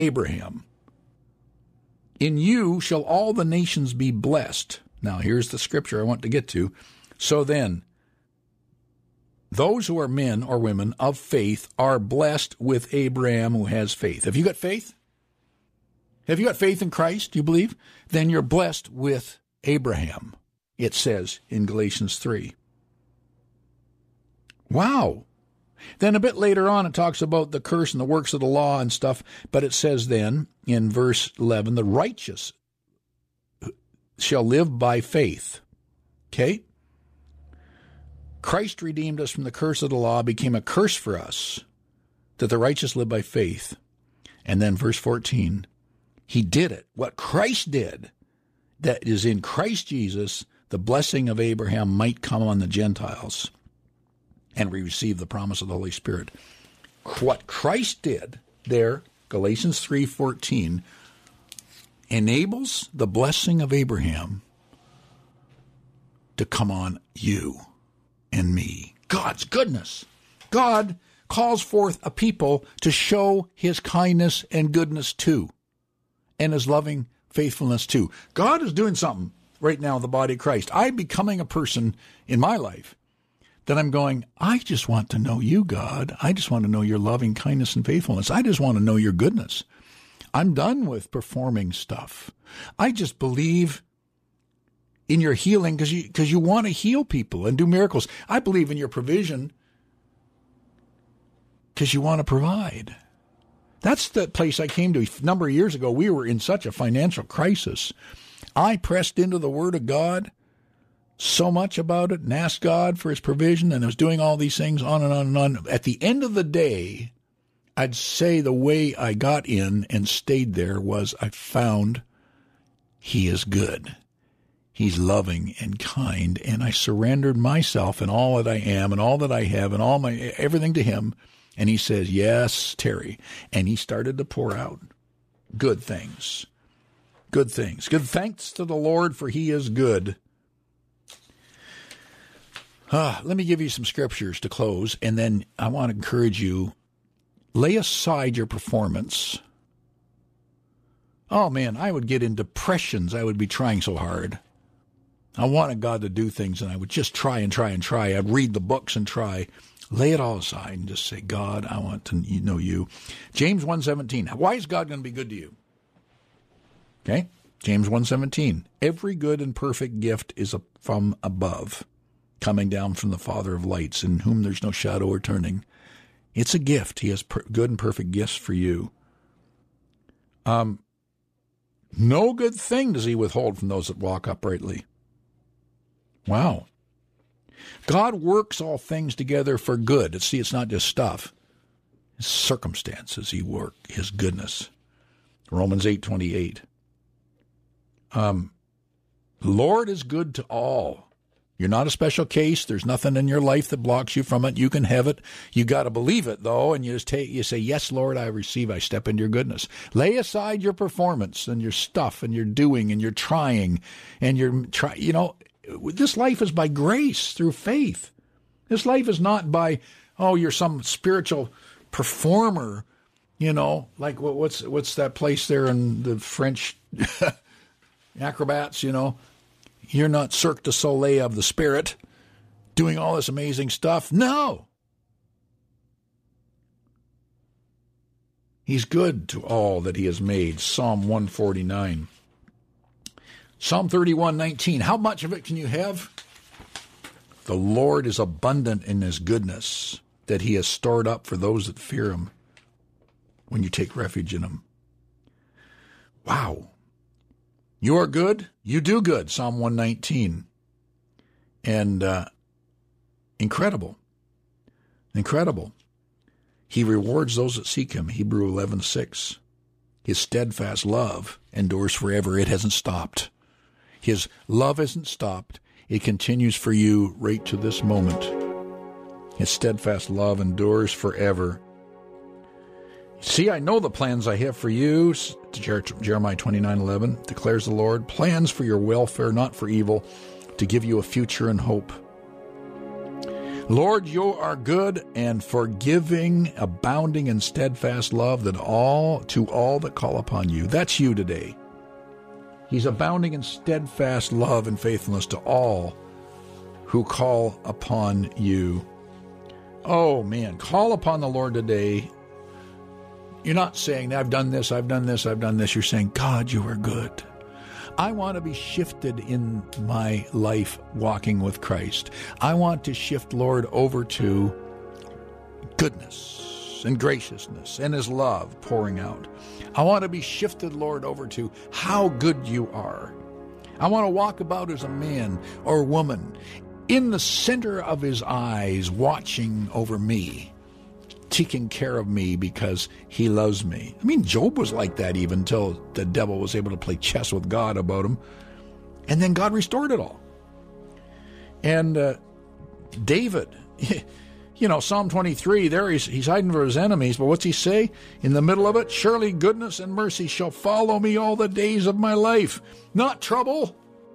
Abraham. In you shall all the nations be blessed. Now, here's the scripture I want to get to. So then, those who are men or women of faith are blessed with Abraham who has faith. Have you got faith? Have you got faith in Christ, do you believe? Then you're blessed with Abraham, it says in Galatians 3. Wow. Then a bit later on, it talks about the curse and the works of the law and stuff, but it says then in verse 11, the righteous shall live by faith. Okay? Christ redeemed us from the curse of the law, became a curse for us, that the righteous live by faith. And then verse 14, he did it. What Christ did, that is in Christ Jesus, the blessing of Abraham might come on the Gentiles, and we receive the promise of the Holy Spirit. What Christ did there, Galatians 3:14, enables the blessing of Abraham to come on you and me. God's goodness. God calls forth a people to show his kindness and goodness too, and his loving faithfulness too. God is doing something right now in the body of Christ. I'm becoming a person in my life that I'm going, I just want to know you, God. I just want to know your loving kindness and faithfulness. I just want to know your goodness. I'm done with performing stuff. I just believe in your healing because you want to heal people and do miracles. I believe in your provision because you want to provide. That's the place I came to a number of years ago. We were in such a financial crisis. I pressed into the Word of God so much about it and asked God for his provision, and I was doing all these things on and on and on. At the end of the day, I'd say the way I got in and stayed there was I found he is good. He's loving and kind, and I surrendered myself and all that I am and all that I have and all my everything to him. And he says, yes, Terry. And he started to pour out good things. Good things. Give thanks to the Lord, for he is good. Let me give you some scriptures to close, and then I want to encourage you, lay aside your performance. Oh, man, I would get in depressions. I would be trying so hard. I wanted God to do things, and I would just try and try and try. I'd read the books and try. Lay it all aside and just say, God, I want to know you. James 1:17. Why is God going to be good to you? Okay? James 1:17. Every good and perfect gift is from above, coming down from the Father of lights, in whom there's no shadow or turning. It's a gift. He has good and perfect gifts for you. No good thing does he withhold from those that walk uprightly. Wow. God works all things together for good. See, it's not just stuff. It's circumstances he work, his goodness. Romans 8:28. Lord is good to all. You're not a special case. There's nothing in your life that blocks you from it. You can have it. You got to believe it, though, and you say, yes, Lord, I receive. I step into your goodness. Lay aside your performance and your stuff and your doing and your trying and this life is by grace through faith. This life is not by, you're some spiritual performer, like what's that place there in the French acrobats, You're not Cirque du Soleil of the Spirit doing all this amazing stuff. No. He's good to all that he has made. Psalm 149. Psalm 31:19. How much of it can you have? The Lord is abundant in his goodness, that he has stored up for those that fear him when you take refuge in him. Wow. You are good, you do good, Psalm 119. And incredible. He rewards those that seek him, Hebrew 11:6. His steadfast love endures forever. It hasn't stopped. His love hasn't stopped. It continues for you right to this moment. His steadfast love endures forever. See, I know the plans I have for you, Jeremiah 29:11, declares the Lord, plans for your welfare, not for evil, to give you a future and hope. Lord, you are good and forgiving, abounding in steadfast love to all that call upon you. That's you today. He's abounding in steadfast love and faithfulness to all who call upon you. Oh, man, call upon the Lord today. You're not saying, I've done this, I've done this, I've done this. You're saying, God, you are good. I want to be shifted in my life walking with Christ. I want to shift, Lord, over to goodness and graciousness and His love pouring out. I want to be shifted, Lord, over to how good you are. I want to walk about as a man or woman in the center of His eyes, watching over me, taking care of me because He loves me. I mean, Job was like that even until the devil was able to play chess with God about him. And then God restored it all. And David, Psalm 23, there he's hiding from his enemies, but what's he say? In the middle of it, surely goodness and mercy shall follow me all the days of my life. Not trouble.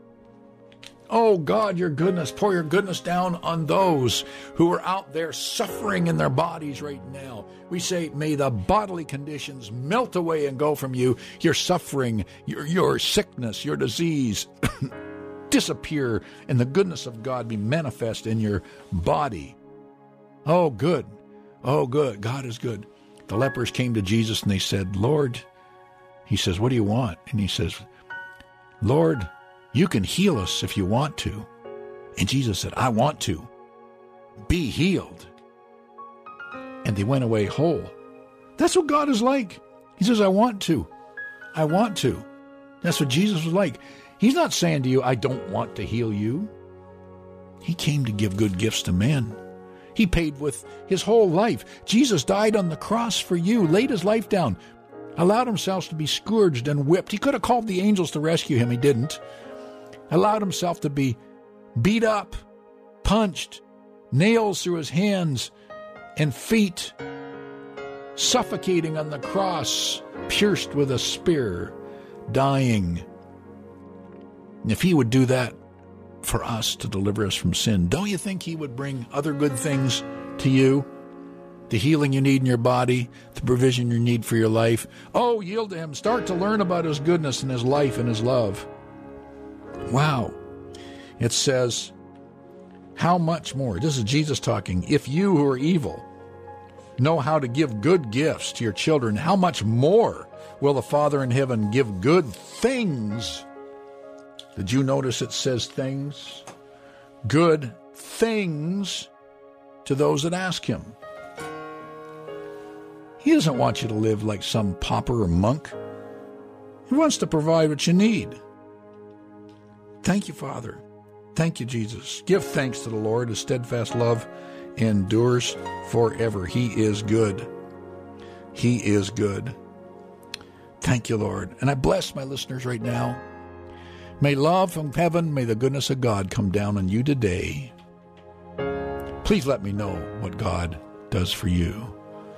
Oh, God, your goodness, pour your goodness down on those who are out there suffering in their bodies right now. We say, may the bodily conditions melt away and go from you. Your suffering, your sickness, your disease disappear, and the goodness of God be manifest in your body. Oh, good. Oh, good. God is good. The lepers came to Jesus and they said, Lord, he says, what do you want? And he says, Lord, you can heal us if you want to. And Jesus said, I want to. Be healed. And they went away whole. That's what God is like. He says, I want to. I want to. That's what Jesus was like. He's not saying to you, I don't want to heal you. He came to give good gifts to men. He paid with His whole life. Jesus died on the cross for you, laid His life down, allowed Himself to be scourged and whipped. He could have called the angels to rescue Him. He didn't. Allowed Himself to be beat up, punched, nails through His hands and feet, suffocating on the cross, pierced with a spear, dying. And if He would do that for us to deliver us from sin, don't you think He would bring other good things to you? The healing you need in your body, the provision you need for your life. Oh, yield to Him. Start to learn about His goodness and His life and His love. Wow. It says, how much more? This is Jesus talking. If you who are evil know how to give good gifts to your children, how much more will the Father in heaven give good things? Did you notice it says things? Good things to those that ask Him. He doesn't want you to live like some pauper or monk. He wants to provide what you need. Thank you, Father. Thank you, Jesus. Give thanks to the Lord. His steadfast love endures forever. He is good. He is good. Thank you, Lord. And I bless my listeners right now. May love from heaven, may the goodness of God come down on you today. Please let me know what God does for you.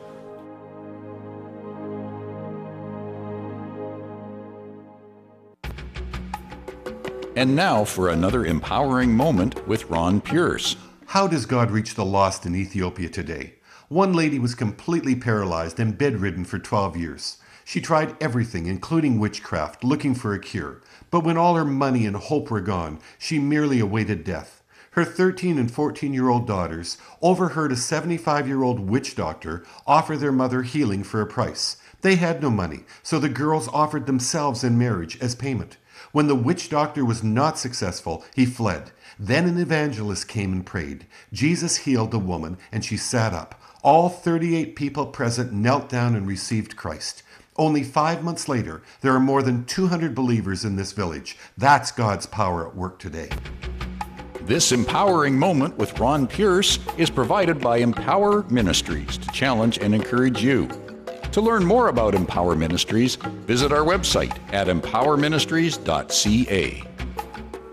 And now for another empowering moment with Ron Pierce. How does God reach the lost in Ethiopia today? One lady was completely paralyzed and bedridden for 12 years. She tried everything, including witchcraft, looking for a cure. But when all her money and hope were gone, she merely awaited death. Her 13 and 14-year-old daughters overheard a 75-year-old witch doctor offer their mother healing for a price. They had no money, so the girls offered themselves in marriage as payment. When the witch doctor was not successful, he fled. Then an evangelist came and prayed. Jesus healed the woman, and she sat up. All 38 people present knelt down and received Christ. Only 5 months later, there are more than 200 believers in this village. That's God's power at work today. This empowering moment with Ron Pierce is provided by Empower Ministries to challenge and encourage you. To learn more about Empower Ministries, visit our website at empowerministries.ca.